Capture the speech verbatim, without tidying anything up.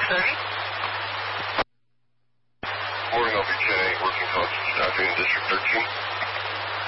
thirty. Morning, I'll be ten eight, working class staffing in District thirteen.